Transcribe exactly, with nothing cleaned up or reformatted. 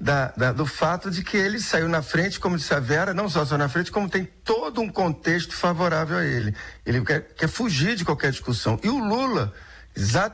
da, da, do fato de que ele saiu na frente, como disse a Vera, não só saiu na frente, como tem todo um contexto favorável a ele. Ele quer, quer fugir de qualquer discussão. E o Lula, exatamente